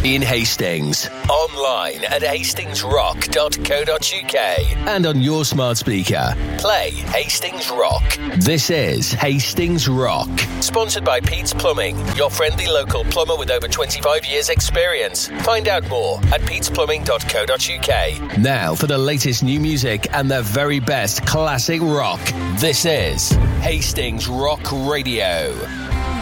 in Hastings. Online at hastingsrock.co.uk and on your smart speaker. Play Hastings Rock. This is Hastings Rock. Sponsored by Pete's Plumbing, your friendly local plumber with over 25 years experience. Find out more at petesplumbing.co.uk. Now for the latest new music and the very best classic rock. This is Hastings Rock Radio.